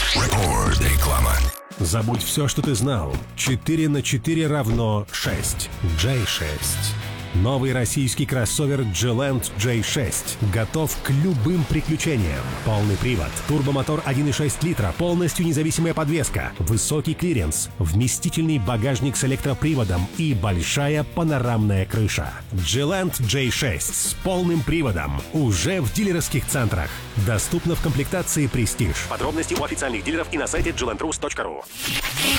Реклама. Забудь все, что ты знал. 4 на 4 равно 6. J6. Новый российский кроссовер G-Land J6 готов к любым приключениям. Полный привод, турбомотор 1.6 литра, полностью независимая подвеска, высокий клиренс, вместительный багажник с электроприводом и большая панорамная крыша. G-Land J6 с полным приводом уже в дилерских центрах. Доступно в комплектации Prestige. Подробности у официальных дилеров и на сайте glandrus.ru.